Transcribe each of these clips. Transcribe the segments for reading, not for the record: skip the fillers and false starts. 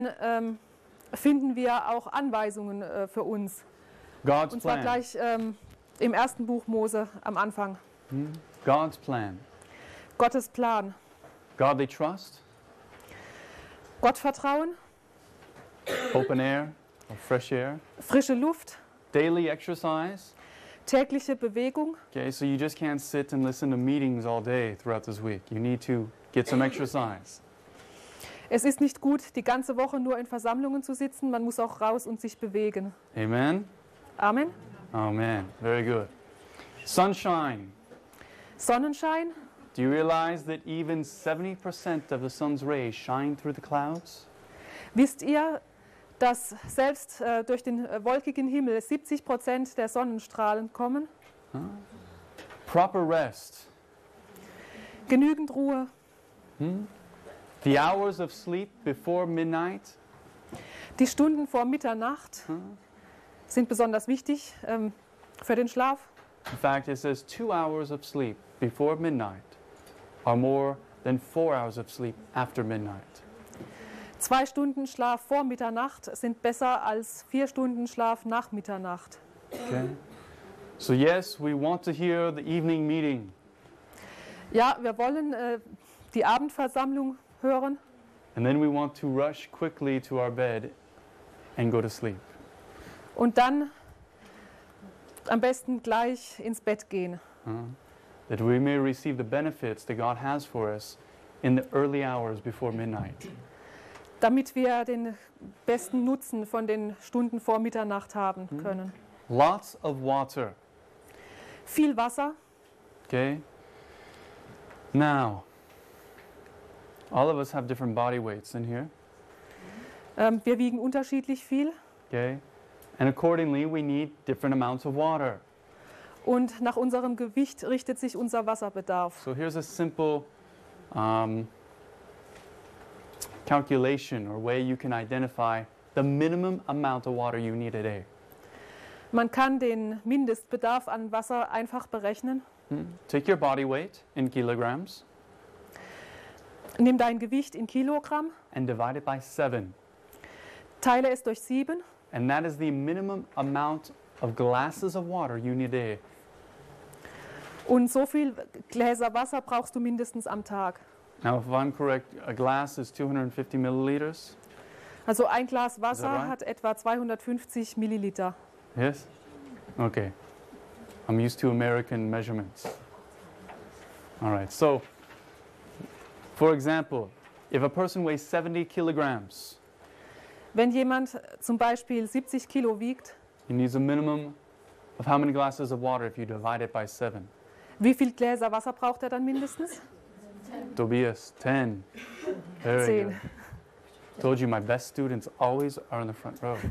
finden wir auch Anweisungen für uns. God's Und zwar plan. gleich im ersten Buch Mose am Anfang. God's plan. Gottes Plan. Godly trust, Gottvertrauen, open air or fresh air, frische Luft, daily exercise. tägliche Bewegung. Okay, so you just can't sit and listen to meetings all day throughout this week. You need to get some exercise. Es ist nicht gut, die ganze Woche nur in Versammlungen zu sitzen. Man muss auch raus und sich bewegen. Amen? Amen. Amen. Very good. Sunshine. Sonnenschein. Do you realize that even 70% of the sun's rays shine through the clouds? Wisst ihr, dass selbst durch den wolkigen Himmel 70% der Sonnenstrahlen kommen? Proper rest. Genügend Ruhe. The hours of sleep before midnight. Die Stunden vor Mitternacht sind besonders wichtig für den Schlaf. In fact, it says 2 hours of sleep before midnight are more than 4 hours of sleep after midnight. 2 Stunden Schlaf vor Mitternacht sind besser als 4 Stunden Schlaf nach Mitternacht. Okay? So yes, we want to hear the evening meeting. Ja, wir wollen die Abendversammlung hören And then we want to rush quickly to our bed and go to sleep. und dann am besten gleich ins Bett gehen, That we may receive the benefits that God has for us in the early hours before midnight. damit wir den besten Nutzen von den Stunden vor Mitternacht haben können. Lots of water. Viel Wasser. Okay? Now, all of us have different body weights in here. Wir wiegen unterschiedlich viel Okay? And accordingly, we need different amounts of water. und nach unserem Gewicht richtet sich unser Wasserbedarf. So here's a simple calculation or way you can identify the minimum amount of water you need a day. Man kann den Mindestbedarf an Wasser einfach berechnen. Take your body weight in kilograms Nimm dein Gewicht in Kilogramm, and divide it by 7. teile es durch 7 And that is the minimum amount of glasses of water you need a day. und so viel Gläser Wasser brauchst du mindestens am Tag. Now, if I'm correct, a glass is 250 milliliters. Also ein Glas Wasser right? hat etwa 250 Milliliter. Yes? Okay. I'm used to American measurements. All right. So, for example, if a person weighs 70 kilograms, Wenn jemand zum Beispiel 70 Kilo wiegt, he needs a minimum of how many glasses of water if you divide it by 7? wie viel Gläser Wasser braucht er dann mindestens? Tobias, 10. Very 10. good. Told you my best students always are in the front row.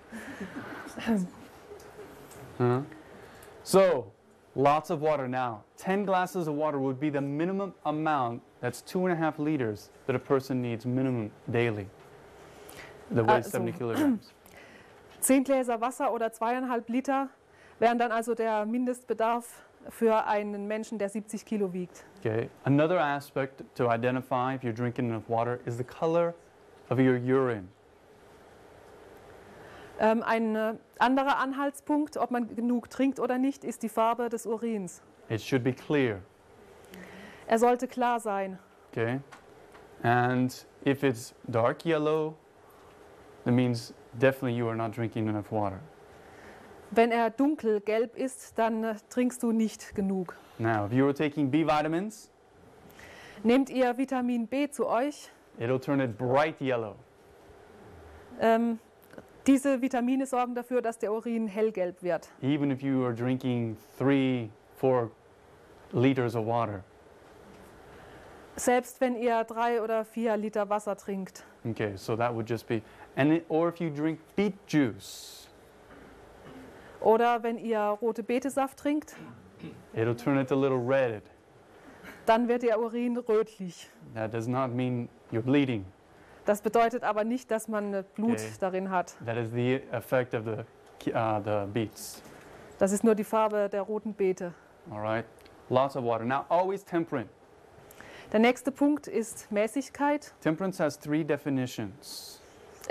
So, lots of water now. 10 glasses of water would be the minimum amount, that's 2.5 liters, that a person needs minimum daily. That weighs 70 kilograms. 10 Gläser Wasser oder 2,5 Liter wären dann also der Mindestbedarf für einen Menschen, der 70 Kilo wiegt. Okay. Another aspect to identify if you're drinking enough water is the color of your urine. Ein anderer Anhaltspunkt, ob man genug trinkt oder nicht, ist die Farbe des Urins. It should be clear. Er sollte klar sein. Okay. And if it's dark yellow, that means definitely you are not drinking enough water. Wenn er dunkelgelb ist, dann trinkst du nicht genug. Now, if you were taking B vitamins, Nehmt ihr Vitamin B zu euch? it'll turn it bright yellow. Diese Vitamine sorgen dafür, dass der Urin hellgelb wird. Even if you are drinking 3, 4 liters of water. Selbst wenn ihr 3 oder 4 Liter Wasser trinkt. Okay, so that would just be, or if you drink beet juice, Oder wenn ihr rote Betesaft trinkt, it'll turn it a little red. dann wird der Urin rötlich. That does not mean you're bleeding. Das bedeutet aber nicht, dass man Blut Okay. darin hat. That is the effect of the beets. Das ist nur die Farbe der roten Beete. All right, lots of water. Now, always temperate. Der nächste Punkt ist Mäßigkeit. Temperance has 3 definitions.